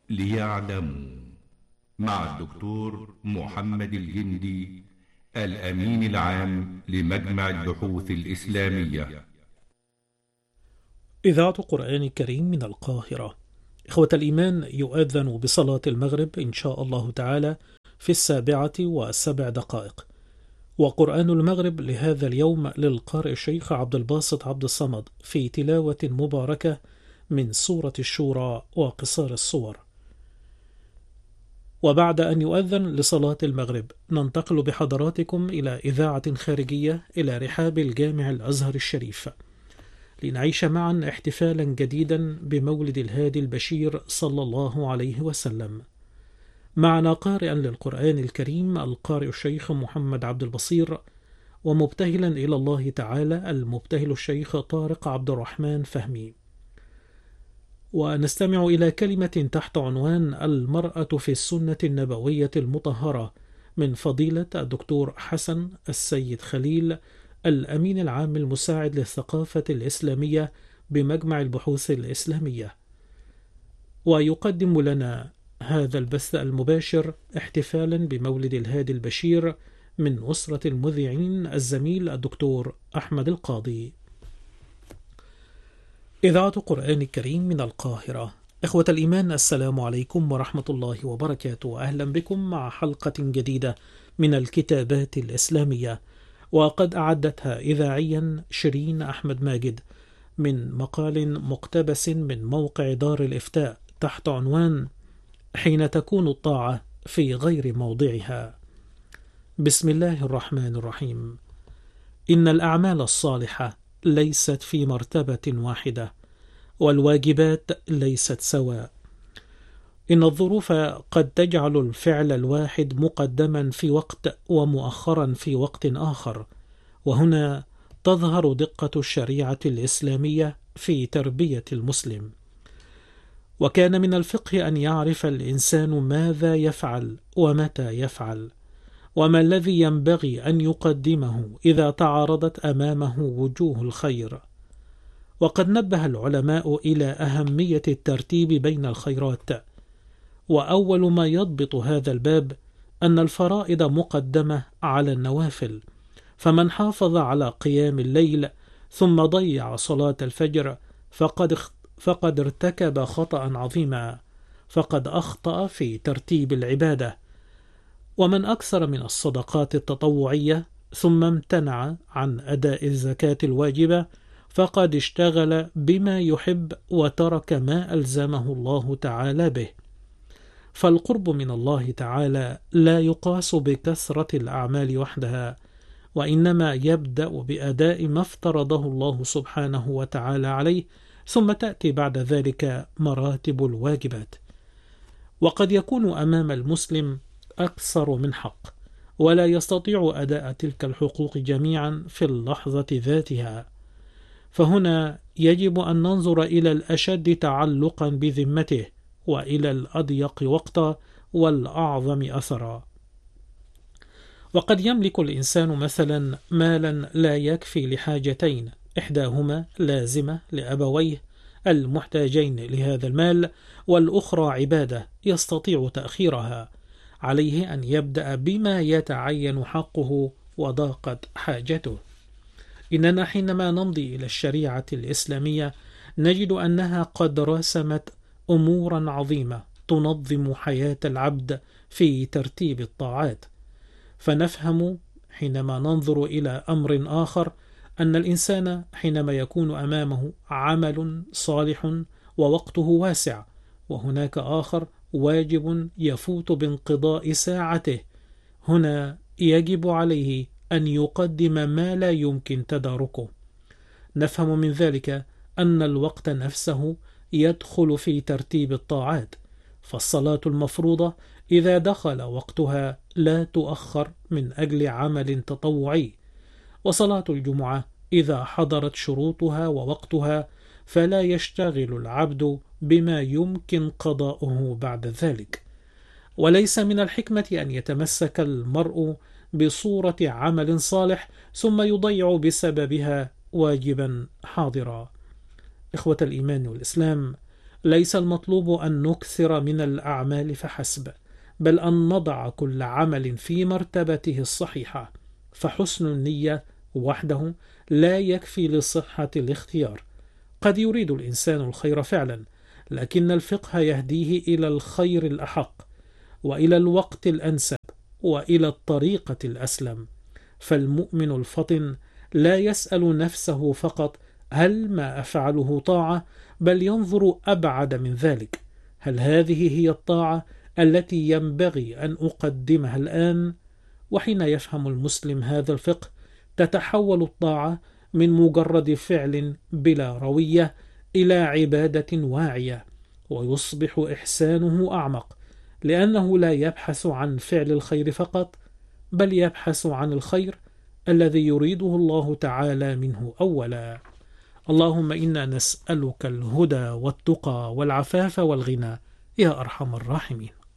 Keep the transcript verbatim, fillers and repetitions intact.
ليعلموا مع الدكتور محمد الجندي الأمين العام لمجمع البحوث الإسلامية. إذاعة قرآن الكريم من القاهرة. إخوة الإيمان، يؤذن بصلاة المغرب إن شاء الله تعالى في السابعة والسبع دقائق، وقرآن المغرب لهذا اليوم للقارئ الشيخ عبد الباسط عبد الصمد في تلاوة مباركة من سورة الشورى وقصار الصور. وبعد أن يؤذن لصلاة المغرب ننتقل بحضراتكم إلى إذاعة خارجية إلى رحاب الجامع الأزهر الشريف لنعيش معا احتفالا جديدا بمولد الهادي البشير صلى الله عليه وسلم. معنا قارئا للقرآن الكريم القارئ الشيخ محمد عبد البصير، ومبتهلا إلى الله تعالى المبتهل الشيخ طارق عبد الرحمن فهمي. ونستمع إلى كلمة تحت عنوان المرأة في السنة النبوية المطهرة من فضيلة الدكتور حسن السيد خليل الأمين العام المساعد للثقافة الإسلامية بمجمع البحوث الإسلامية. ويقدم لنا هذا البث المباشر احتفالا بمولد الهادي البشير من أسرة المذيعين الزميل الدكتور أحمد القاضي. إذاعة قرآن الكريم من القاهرة. إخوة الإيمان، السلام عليكم ورحمة الله وبركاته. أهلا بكم مع حلقة جديدة من الكتابات الإسلامية، وقد أعدتها إذاعيا شيرين أحمد ماجد من مقال مقتبس من موقع دار الإفتاء تحت عنوان حين تكون الطاعة في غير موضعها. بسم الله الرحمن الرحيم. إن الأعمال الصالحة ليست في مرتبة واحدة، والواجبات ليست سواء. إن الظروف قد تجعل الفعل الواحد مقدما في وقت ومؤخرا في وقت آخر، وهنا تظهر دقة الشريعة الإسلامية في تربية المسلم. وكان من الفقه أن يعرف الإنسان ماذا يفعل ومتى يفعل، وما الذي ينبغي أن يقدمه إذا تعارضت أمامه وجوه الخير. وقد نبه العلماء إلى أهمية الترتيب بين الخيرات، وأول ما يضبط هذا الباب أن الفرائض مقدمة على النوافل، فمن حافظ على قيام الليل ثم ضيع صلاة الفجر فقد فقد ارتكب خطأ عظيما، فقد أخطأ في ترتيب العبادة. ومن أكثر من الصدقات التطوعية ثم امتنع عن أداء الزكاة الواجبة فقد اشتغل بما يحب وترك ما ألزمه الله تعالى به. فالقرب من الله تعالى لا يقاس بكثرة الأعمال وحدها، وإنما يبدأ بأداء ما افترضه الله سبحانه وتعالى عليه، ثم تأتي بعد ذلك مراتب الواجبات. وقد يكون أمام المسلم أكثر من حق، ولا يستطيع أداء تلك الحقوق جميعا في اللحظة ذاتها، فهنا يجب أن ننظر إلى الأشد تعلقا بذمته، وإلى الأضيق وقتا والأعظم أثرا. وقد يملك الإنسان مثلا مالا لا يكفي لحاجتين، إحداهما لازمة لأبويه المحتاجين لهذا المال، والأخرى عبادة يستطيع تأخيرها. عليه أن يبدأ بما يتعين حقه وضاقت حاجته. إننا حينما نمضي إلى الشريعة الإسلامية نجد أنها قد رسمت أمورا عظيمة تنظم حياة العبد في ترتيب الطاعات. فنفهم حينما ننظر إلى أمر آخر أن الإنسان حينما يكون أمامه عمل صالح ووقته واسع، وهناك آخر واجب يفوت بانقضاء ساعته، هنا يجب عليه أن يقدم ما لا يمكن تداركه. نفهم من ذلك أن الوقت نفسه يدخل في ترتيب الطاعات، فالصلاة المفروضة إذا دخل وقتها لا تؤخر من أجل عمل تطوعي، وصلاة الجمعة إذا حضرت شروطها ووقتها فلا يشتغل العبد بما يمكن قضاؤه بعد ذلك. وليس من الحكمة أن يتمسك المرء بصورة عمل صالح ثم يضيع بسببها واجبا حاضرا. إخوة الإيمان والإسلام، ليس المطلوب أن نكثر من الأعمال فحسب، بل أن نضع كل عمل في مرتبته الصحيحة، فحسن النية وحده لا يكفي لصحة الاختيار. قد يريد الإنسان الخير فعلا، لكن الفقه يهديه إلى الخير الأحق، وإلى الوقت الأنسب، وإلى الطريقة الأسلم. فالمؤمن الفطن لا يسأل نفسه فقط هل ما أفعله طاعة، بل ينظر أبعد من ذلك: هل هذه هي الطاعة التي ينبغي أن أقدمها الآن؟ وحين يفهم المسلم هذا الفقه تتحول الطاعة من مجرد فعل بلا روية إلى عبادة واعية، ويصبح إحسانه أعمق، لأنه لا يبحث عن فعل الخير فقط، بل يبحث عن الخير الذي يريده الله تعالى منه أولا. اللهم إنا نسألك الهدى والتقى والعفاف والغنى يا أرحم الراحمين.